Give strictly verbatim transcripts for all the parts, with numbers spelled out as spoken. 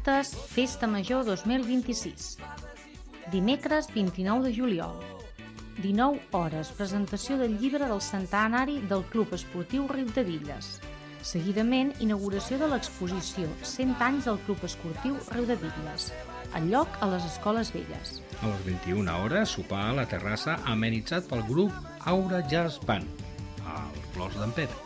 Actes Festa Major dos mil vint-i-sis. Dimecres vint-i-nou de juliol. dinou hores, presentació del llibre del centenari del Club Esportiu Riudebitlles. Seguidament, inauguració de l'exposició cent anys del Club Esportiu Riudebitlles. El lloc a les Escoles Velles. A les vint-i-una hores, sopar a la terrassa amenitzat pel grup Aura Jazz Band, al Clos d'en Pere.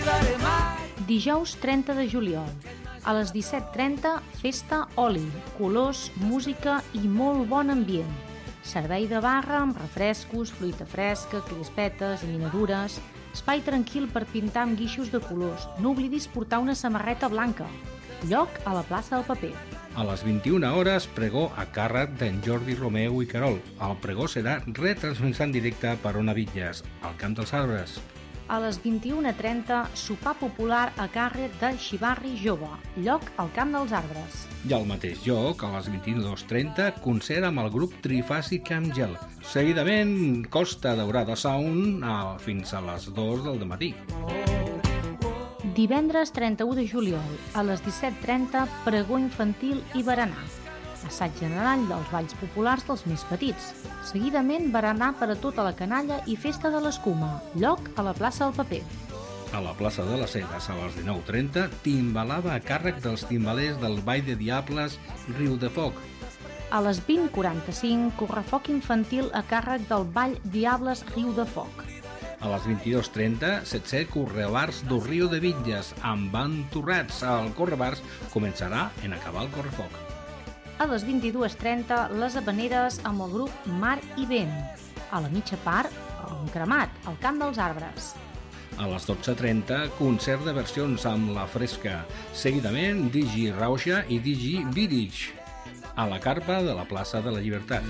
Dijous trenta de juliol. A les disset trenta, festa oli, colors, música i molt bon ambient. Servei de barra amb refrescos, fruita fresca, crispetes i minadures. Espai tranquil per pintar amb guixos de colors. No oblidis portar una samarreta blanca. Lloc a la plaça del Paper. A les vint-i-una hores, pregó a càrrec d'en Jordi Romeu i Carol. El pregó serà retransmès en directe per Ona Bitlles, al Camp dels Arbres. A les vint-i-una trenta, sopar popular a càrrec de Xivarri Jove, lloc al Camp dels Arbres. I al mateix lloc, a les vint-i-dues trenta, concert amb el grup Trifàsic Camp Gel. Seguidament, Costa Daurada Sound fins a les dues del matí. Divendres trenta-u de juliol, a les disset trenta, pregó infantil i berenar. Assaig general dels balls populars dels més petits. Seguidament, berenar per a tota la canalla i festa de l'escuma, lloc a la plaça del Paper. A la plaça de les Ceres, a les dinou trenta, timbalada a càrrec dels timbalers del Ball de Diables Riu de Foc. A les vint quaranta-cinc, correfoc infantil a càrrec del Ball Diables Riu de Foc. A les vint-i-dues trenta, setzè Correbars do Rio de Bitlles, amb Venturrats. El Correbars començarà en acabar el correfoc. A les vint-i-dues trenta, les habaneres amb el grup Mar i Vent. A la mitja part, un cremat, al Camp dels Arbres. A les dotze trenta, concert de versions amb La Fresca. Seguidament, Digi Rauxa i Digi Virich, a la carpa de la plaça de la Llibertat.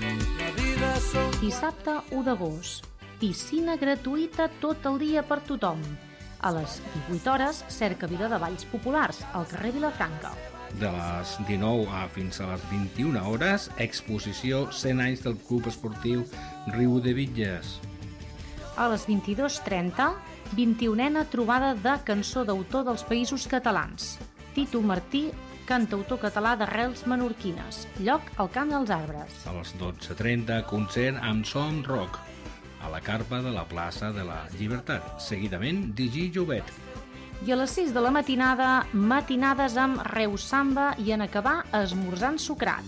Dissabte u d'agost. Piscina gratuïta tot el dia per tothom. A les divuit hores, cercavila de balls populars, al carrer Vilafranca. De les dinou a fins a les vint-i-una hores, exposició cent anys del Club Esportiu Riudebitlles. A les vint-i-dues trenta, vint-i-unena trobada de cançó d'autor dels Països Catalans. Tito Martí, cantautor català d'arrels menorquines. Lloc al Camp dels Arbres. A les dotze trenta, concert amb Som Rock, a la carpa de la plaça de la Llibertat. Seguidament, Digi Jovet. I a les sis de la matinada, matinades amb Reus Samba i en acabar esmorzant sucrat.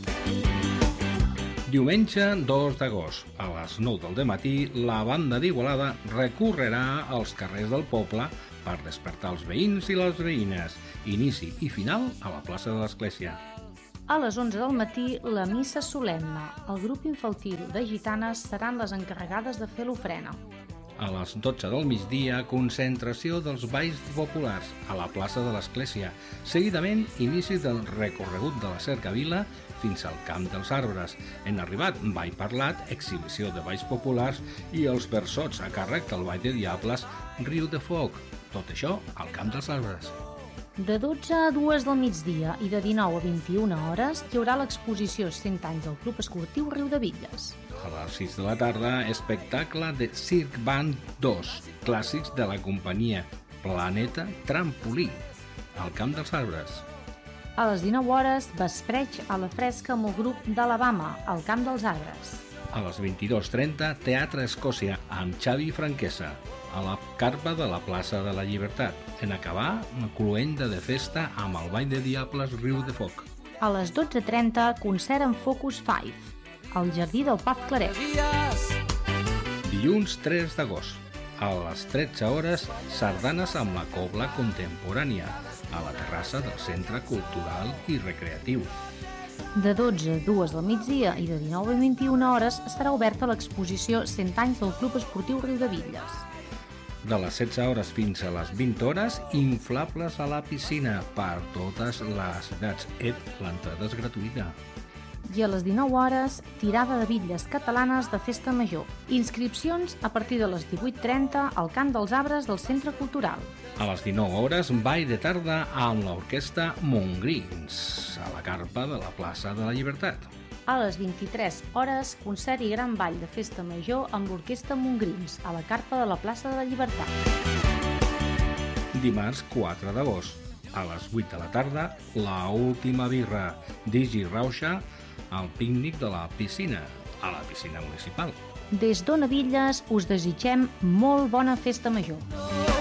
Diumenge dos d'agost, a les nou del matí, la banda d'Igualada recorrerà als carrers del poble per despertar els veïns i les veïnes. Inici i final a la plaça de l'Església. A les onze del matí, la missa solemne. El grup infantil de gitanes seran les encarregades de fer l'ofrena. A les dotze del migdia, concentració dels balls populars a la plaça de l'Església. Seguidament, inici del recorregut de la cercavila fins al Camp dels Arbres. En arribat, ball parlat, exhibició de balls populars i els versots a càrrec del Ball de Diables Riu de Foc. Tot això al Camp dels Arbres. De dotze a dues del migdia i de dinou a vint-i-una hores hi haurà l'exposició cent anys del Club Esportiu Riudebitlles. A les sis de la tarda, espectacle de Circ Band dos, clàssics de la companyia Planeta Trampolí, al Camp dels Arbres. A les dinou hores, vespreig a la fresca amb el grup d'Alabama, al Camp dels Arbres. A les vint-i-dues trenta, Teatre Escòcia, amb Xavi Franquesa, a la carpa de la plaça de la Llibertat. En acabar, una cluenda de festa amb el Ball de Diables Riu de Foc. A les dotze trenta, concert amb Focus cinc, al Jardí del Paz Claret. Dilluns tres d'agost, a les tretze hores, sardanes amb la cobla contemporània, a la terrassa del Centre Cultural i Recreatiu. De dotze a dues del migdia i de dinou a vint-i-una hores estarà oberta l'exposició cent anys del Club Esportiu Riudebitlles. De les setze hores fins a les vint hores, inflables a la piscina per totes les edats. L'entrada és gratuïta. I a les dinou hores, tirada de bitlles catalanes de Festa Major. Inscripcions a partir de les divuit trenta al Camp dels Arbres del Centre Cultural. A les dinou hores, ball de tarda amb l'orquestra Montgrins, a la carpa de la plaça de la Llibertat. A les vint-i-tres hores, concert i gran ball de Festa Major amb l'orquestra Montgrins, a la carpa de la plaça de la Llibertat. Dimarts quatre d'agost, A les vuit de la tarda, la última birra, Digi Rauxa, al pícnic de la piscina, a la piscina municipal. Des d'Ona Villes us desitgem molt bona festa major.